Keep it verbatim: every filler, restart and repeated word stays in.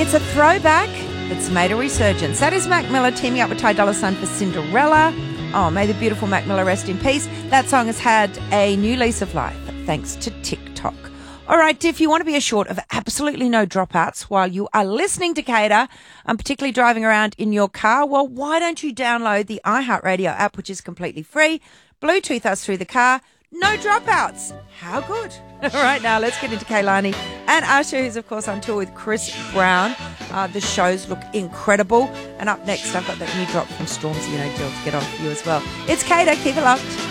It's a throwback that's made a resurgence. That is Mac Miller teaming up with Ty Dolla $ign for Cinderella. Oh, may the beautiful Mac Miller rest in peace. That song has had a new lease of life thanks to TikTok. All right, if you want to be assured of absolutely no dropouts while you are listening to Cater, and particularly driving around in your car, well, why don't you download the iHeartRadio app, which is completely free, Bluetooth us through the car, no dropouts. How good. All right, now let's get into Kaylani and Usher, who's, of course, on tour with Chris Brown. Uh, the shows look incredible. And up next, I've got that new drop from Stormzy, you know, Jill, to get on for you as well. It's Cater. Keep it locked.